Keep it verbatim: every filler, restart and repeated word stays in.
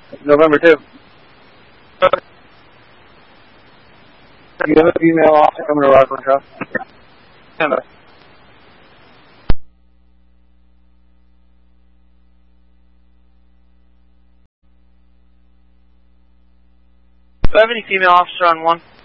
November two. You have a female officer coming to Rockland Cross? Stand by. Do I have any female officer on one?